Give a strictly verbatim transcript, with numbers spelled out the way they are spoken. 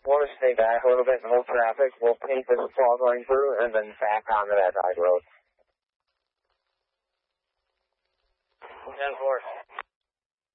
Want to stay back a little bit and hold traffic. We'll paint this wall going through and then back onto that side road. ten four.